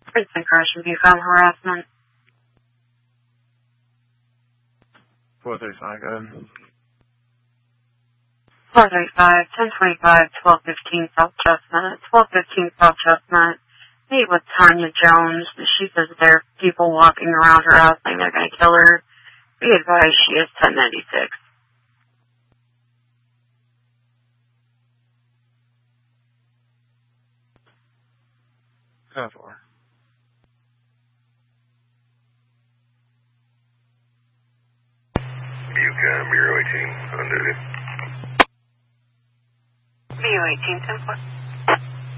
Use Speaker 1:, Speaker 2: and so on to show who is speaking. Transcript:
Speaker 1: Princeton Correction View Found Harassment.
Speaker 2: 435, go ahead.
Speaker 1: 435, 1025, 1215 South Chestnut. 1215 South Chestnut. Meet with Tanya Jones. She says there are people walking around her house saying they're going to kill her. Be advised, she is 1096.
Speaker 2: Go for it.
Speaker 3: Buchan, Bureau 18, on duty.
Speaker 1: BU 18, 10-4.